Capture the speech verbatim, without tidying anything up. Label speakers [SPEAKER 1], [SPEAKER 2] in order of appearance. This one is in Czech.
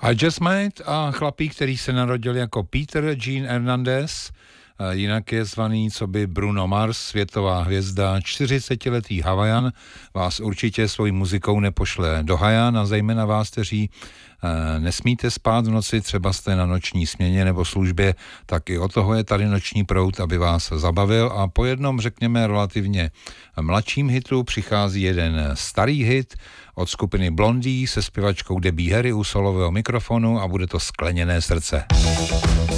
[SPEAKER 1] I Just Might a chlapík, který se narodil jako Peter Gene Hernandez, jinak je zvaný coby Bruno Mars, světová hvězda, čtyřicetiletý Havajan, vás určitě svojí muzikou nepošle do hajan a zejména vás, kteří nesmíte spát v noci, třeba jste na noční směně nebo službě, tak i o toho je tady Noční proud, aby vás zabavil. A po jednom, řekněme, relativně mladším hitu přichází jeden starý hit od skupiny Blondie se zpěvačkou Debbie Harry u solového mikrofonu a bude to Skleněné srdce.